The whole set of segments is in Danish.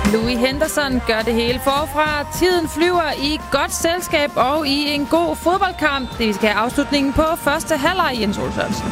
Louis Henderson gør det hele forfra. Tiden flyver i godt selskab og i en god fodboldkamp. Det vi skal have afslutningen på første halvleg, Jens Ole Sørensen.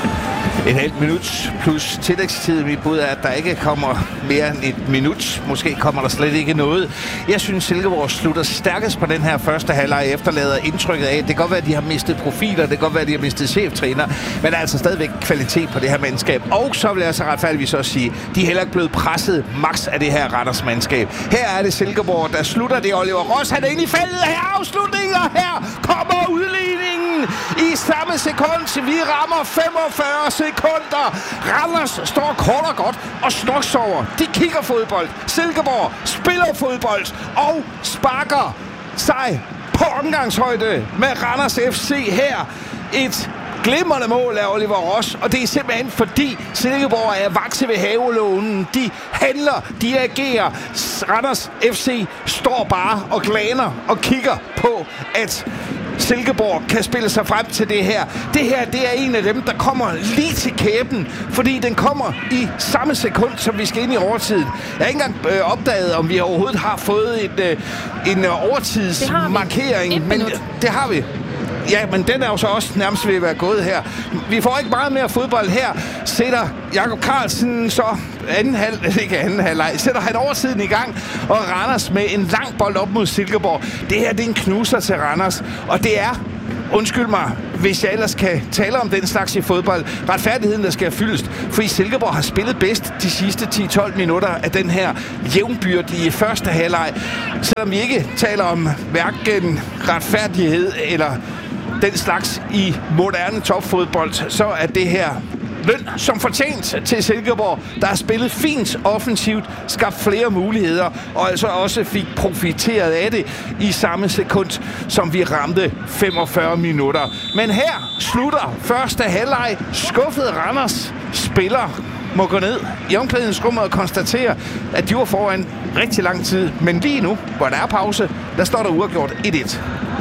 En halv minut plus tillægstid. Mit bud er, at der ikke kommer mere end et minut. Måske kommer der slet ikke noget. Jeg synes, Silkeborg slutter stærkest på den her første halvleg, efterlader indtrykket af. Det kan godt være, at de har mistet profiler. Det kan godt være, at de har mistet cheftræner. Men der er altså stadigvæk kvalitet på det her mandskab. Og så vil jeg så retfærdigvis også sige, de er heller ikke blevet presset max af det her Randers mandskab. Her er det Silkeborg, der slutter det. Oliver Ross, han er inde i feltet. Her afslutningen, og her kommer udligningen i samme sekund. Vi rammer 45 sekunder. Randers står kort og godt og stoksover. De kigger fodbold. Silkeborg spiller fodbold og sparker sig på omgangshøjde med Randers FC her. Et glimrende mål af Oliver Ross, og det er simpelthen fordi Silkeborg er vakse ved havelånen. De handler, de agerer. Randers FC står bare og glaner og kigger på, at Silkeborg kan spille sig frem til det her. Det her, det er en af dem, der kommer lige til kæben, fordi den kommer i samme sekund, som vi skal ind i overtiden. Jeg har ikke engang opdaget, om vi overhovedet har fået en overtidsmarkering, men det har vi. Ja, men den er jo så også nærmest ved at være gået her. Vi får ikke meget mere fodbold her. Sætter Jakob Carlsen så anden halvleg. Sætter han overtiden i gang, og Randers med en lang bold op mod Silkeborg. Det her, det er en knuser til Randers, og det er, undskyld mig, hvis jeg ellers kan tale om den slags i fodbold, retfærdigheden, der skal fyldes, fordi Silkeborg har spillet bedst de sidste 10-12 minutter af den her jævnbyrdige første halvleg. Selvom vi ikke taler om hverken retfærdighed eller den slags i moderne topfodbold, så er det her løn som fortjent til Silkeborg, der har spillet fint offensivt, skabt flere muligheder, og altså også fik profiteret af det i samme sekund, som vi ramte 45 minutter. Men her slutter første halvleg. Skuffede Randers spiller må gå ned i omklædningsrummet og konstatere, at de var foran rigtig lang tid. Men lige nu, hvor der er pause, der står der uafgjort 1-1.